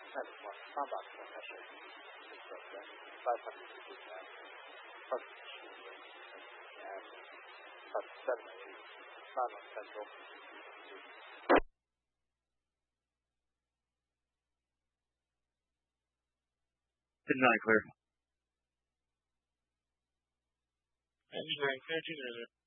那的话3把头还是在550年20年在美大陆战争。 Good night, Claire. Engineering 13